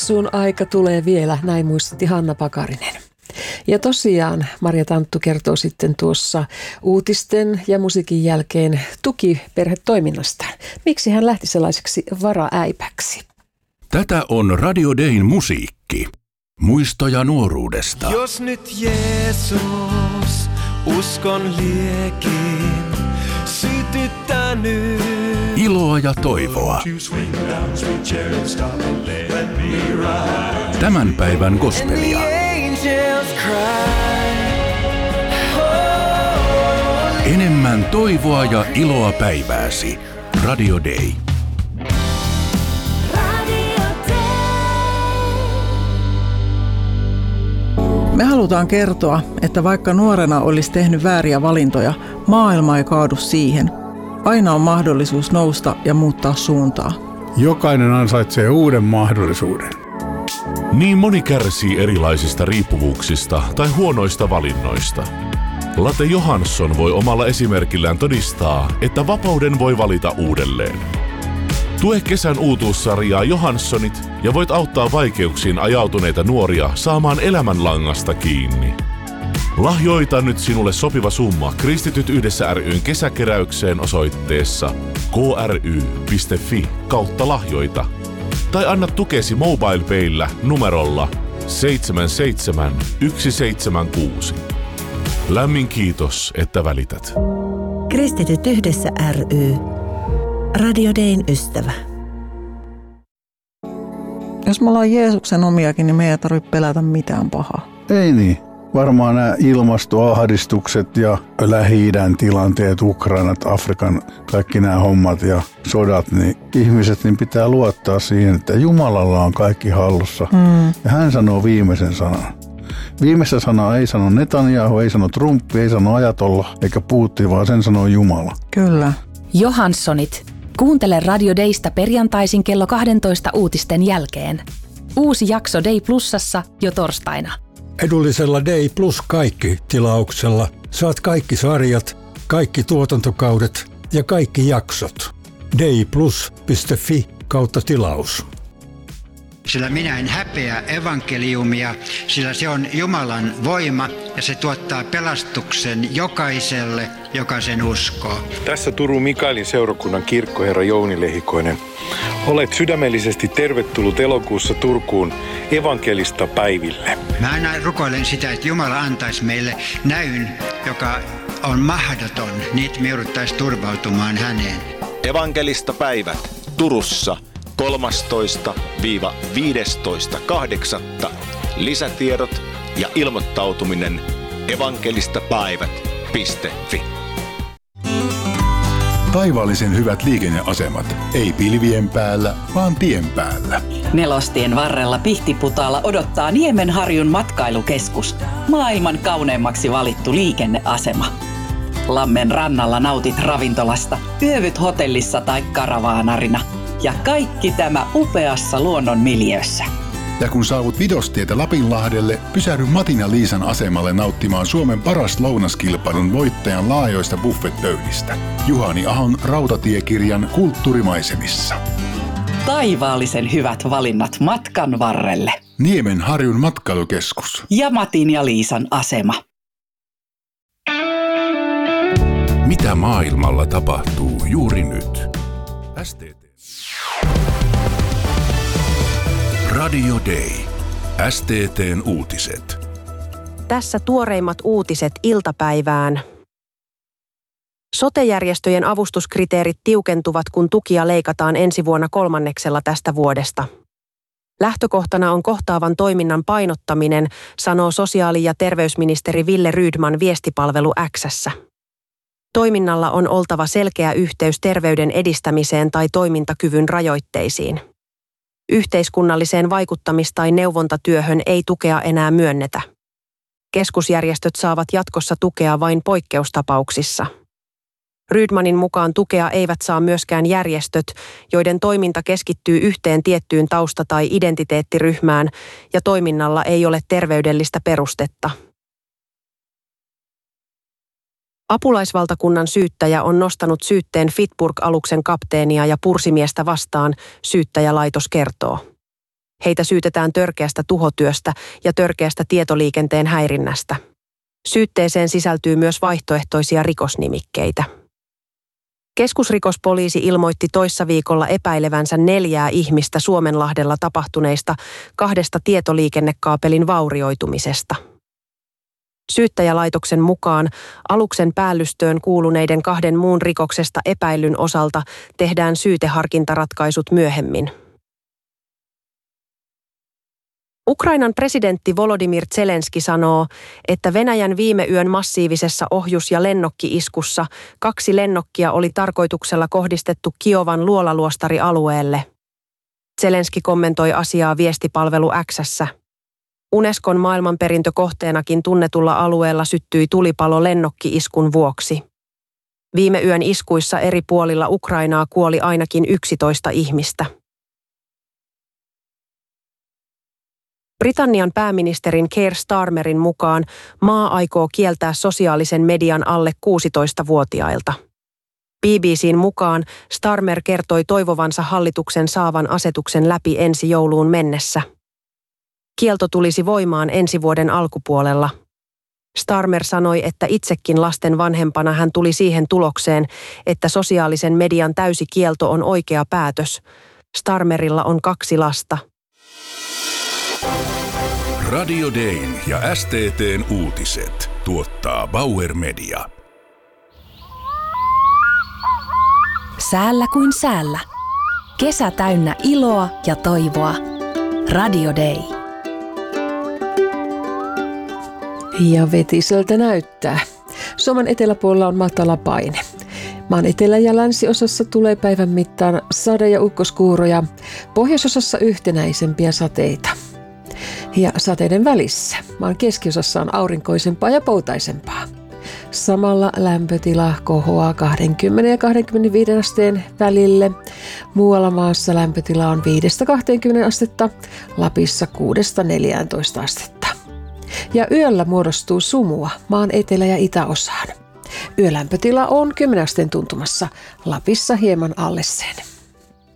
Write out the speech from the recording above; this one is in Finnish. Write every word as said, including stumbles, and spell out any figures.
Sun aika tulee vielä, näin muistutti Hanna Pakarinen. Ja tosiaan Marja Tanttu kertoo sitten tuossa uutisten ja musiikin jälkeen tukiperhetoiminnasta. Miksi hän lähti sellaiseksi varaäipäksi? Tätä on Radio Dayn musiikki. Muistoja nuoruudesta. Jos nyt Jeesus uskon liekin sytyttänyt. Iloa ja toivoa. Tämän päivän gospelia. Enemmän toivoa ja iloa päivääsi. Radio Day. Me halutaan kertoa, että vaikka nuorena olisi tehnyt vääriä valintoja, maailma ei kaadu siihen. Aina on mahdollisuus nousta ja muuttaa suuntaa. Jokainen ansaitsee uuden mahdollisuuden. Niin moni kärsii erilaisista riippuvuuksista tai huonoista valinnoista. Latte Johansson voi omalla esimerkillään todistaa, että vapauden voi valita uudelleen. Tue kesän uutuussarjaa Johanssonit ja voit auttaa vaikeuksiin ajautuneita nuoria saamaan elämänlangasta kiinni. Lahjoita nyt sinulle sopiva summa Kristityt yhdessä ry:n kesäkeräykseen osoitteessa kry piste fi kautta lahjoita. Tai anna tukesi MobilePayllä numerolla seitsemän seitsemän yksi seitsemän kuusi. Lämmin kiitos, että välität. Kristityt yhdessä ry. Radio Dayn ystävä. Jos me ollaan Jeesuksen omiakin, niin me ei tarvitse pelätä mitään pahaa. Ei niin. Varmaan nämä ilmastoahdistukset ja Lähi-idän tilanteet, Ukrainat, Afrikan, kaikki nämä hommat ja sodat, niin ihmiset niin pitää luottaa siihen, että Jumalalla on kaikki hallussa. Mm. Ja hän sanoo viimeisen sanan. Viimeistä sanaa ei sano Netanyahu, ei sano Trump, ei sano Ajatolla eikä Putin, vaan sen sanoo Jumala. Kyllä. Johanssonit. Kuuntele Radio Daysta perjantaisin kello kaksitoista uutisten jälkeen. Uusi jakso Day Plusassa jo torstaina. Edullisella Day Plus kaikki -tilauksella saat kaikki sarjat, kaikki tuotantokaudet ja kaikki jaksot. dayplus piste fi kautta tilaus. Sillä minä en häpeä evankeliumia, sillä se on Jumalan voima ja se tuottaa pelastuksen jokaiselle, joka sen uskoo. Tässä Turun Mikaelin seurakunnan kirkkoherra Jouni Lehikoinen. Olet sydämellisesti tervetullut elokuussa Turkuun evankelista päiville. Mä aina rukoilen sitä, että Jumala antaisi meille näyn, joka on mahdoton, niin me jouduttaisiin turvautumaan häneen. Evankelista päivät Turussa kolmastoista viidestoista kahdeksatta Lisätiedot ja ilmoittautuminen evankelistapäivät piste fi. Taivaallisen hyvät liikenneasemat. Ei pilvien päällä, vaan tien päällä. Nelostien varrella Pihtiputaalla odottaa Niemenharjun matkailukeskus. Maailman kauneimmaksi valittu liikenneasema. Lammen rannalla nautit ravintolasta, yövyt hotellissa tai karavaanarina. Ja kaikki tämä upeassa luonnon miljöössä. Ja kun saavut Vidostietä Lapinlahdelle, pysähdy Matin ja Liisan asemalle nauttimaan Suomen paras lounaskilpailun voittajan laajoista buffetpöydistä. Juhani Ahon rautatiekirjan kulttuurimaisemissa. Taivaallisen hyvät valinnat matkan varrelle. Niemenharjun matkailukeskus. Ja Matin ja Liisan asema. Mitä maailmalla tapahtuu juuri nyt? S T T. Radio Day. S T T:n uutiset. Tässä tuoreimmat uutiset iltapäivään. Sote-järjestöjen avustuskriteerit tiukentuvat, kun tukia leikataan ensi vuonna kolmanneksella tästä vuodesta. Lähtökohtana on kohtaavan toiminnan painottaminen, sanoo sosiaali- ja terveysministeri Wille Rydman viestipalvelu X:ssä. Toiminnalla on oltava selkeä yhteys terveyden edistämiseen tai toimintakyvyn rajoitteisiin. Yhteiskunnalliseen vaikuttamis- tai neuvontatyöhön ei tukea enää myönnetä. Keskusjärjestöt saavat jatkossa tukea vain poikkeustapauksissa. Rydmanin mukaan tukea eivät saa myöskään järjestöt, joiden toiminta keskittyy yhteen tiettyyn tausta- tai identiteettiryhmään ja toiminnalla ei ole terveydellistä perustetta. Apulaisvaltakunnan syyttäjä on nostanut syytteen Fitburg-aluksen kapteenia ja pursimiestä vastaan, syyttäjälaitos kertoo. Heitä syytetään törkeästä tuhotyöstä ja törkeästä tietoliikenteen häirinnästä. Syytteeseen sisältyy myös vaihtoehtoisia rikosnimikkeitä. Keskusrikospoliisi ilmoitti toissa viikolla epäilevänsä neljää ihmistä Suomenlahdella tapahtuneista kahdesta tietoliikennekaapelin vaurioitumisesta. Syyttäjälaitoksen mukaan aluksen päällystöön kuuluneiden kahden muun rikoksesta epäillyn osalta tehdään syyteharkintaratkaisut myöhemmin. Ukrainan presidentti Volodymyr Zelenski sanoo, että Venäjän viime yön massiivisessa ohjus- ja lennokki-iskussa kaksi lennokkia oli tarkoituksella kohdistettu Kiovan luolaluostarialueelle. Zelenski kommentoi asiaa viestipalvelu X:ssä. Unescon maailmanperintökohteenakin tunnetulla alueella syttyi tulipalo lennokki-iskun vuoksi. Viime yön iskuissa eri puolilla Ukrainaa kuoli ainakin yksitoista ihmistä. Britannian pääministerin Keir Starmerin mukaan maa aikoo kieltää sosiaalisen median alle kuusitoistavuotiailta. B B C:n mukaan Starmer kertoi toivovansa hallituksen saavan asetuksen läpi ensi jouluun mennessä. Kielto tulisi voimaan ensi vuoden alkupuolella. Starmer sanoi, että itsekin lasten vanhempana hän tuli siihen tulokseen, että sosiaalisen median täysi kielto on oikea päätös. Starmerilla on kaksi lasta. Radio Dayn ja S T T:n uutiset tuottaa Bauer Media. Säällä kuin säällä. Kesä täynnä iloa ja toivoa. Radio Day. Ja vetiseltä näyttää. Suomen eteläpuolella on matala paine. Maan etelä- ja länsiosassa tulee päivän mittaan sade- ja ukkoskuuroja. Pohjoisosassa yhtenäisempiä sateita. Ja sateiden välissä maan keskiosassa on aurinkoisempaa ja poutaisempaa. Samalla lämpötila kohoaa kaksikymmentä ja kaksikymmentäviisi asteen välille. Muualla maassa lämpötila on viidestä kahteenkymmeneen astetta, Lapissa kuudesta neljääntoista astetta. Ja yöllä muodostuu sumua maan etelä- ja itäosaan. Yölämpötila on kymmenen asteen tuntumassa, Lapissa hieman alle sen.